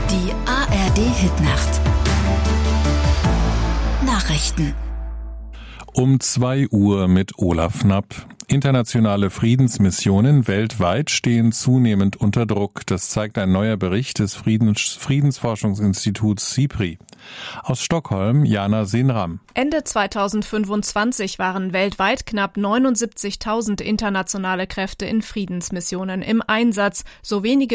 Die ARD-Hitnacht. Nachrichten. Um 2 Uhr mit Olaf Knapp. Internationale Friedensmissionen weltweit stehen zunehmend unter Druck. Das zeigt ein neuer Bericht des Friedensforschungsinstituts SIPRI. Aus Stockholm, Jana Senram. Ende 2025 waren weltweit knapp 79.000 internationale Kräfte in Friedensmissionen im Einsatz. So wenige